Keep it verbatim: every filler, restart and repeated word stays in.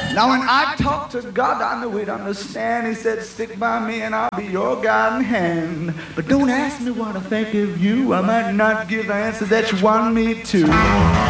Now when I talk to God, I know he'd understand. He said, stick by me and I'll be your guiding hand. But don't ask me what I think of you. I might not give the answer that you want me to.